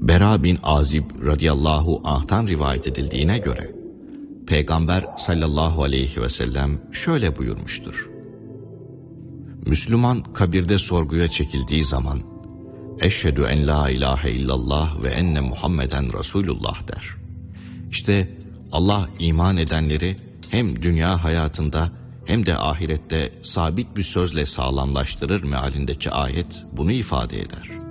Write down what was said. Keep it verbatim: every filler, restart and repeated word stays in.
Bera bin Azib radıyallahu anh'tan rivayet edildiğine göre Peygamber sallallahu aleyhi ve sellem şöyle buyurmuştur: Müslüman kabirde sorguya çekildiği zaman eşhedü en la ilahe illallah ve enne Muhammeden Resulullah der. İşte Allah iman edenleri hem dünya hayatında hem de ahirette sabit bir sözle sağlamlaştırır mealindeki ayet bunu ifade eder.